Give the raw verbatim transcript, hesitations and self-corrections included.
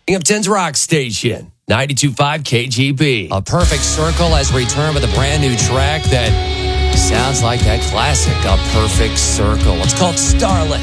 Binghamton's Rock Station, ninety-two point five K G B. A Perfect Circle has returned with a brand new track that sounds like that classic, A Perfect Circle. It's called Starless.